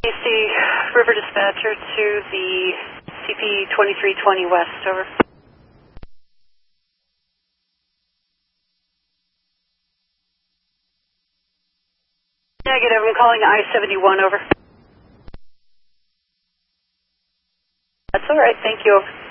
AC River Dispatcher to the CP 2320 West, over. Negative, I'm calling I-71, over. That's all right, thank you, over.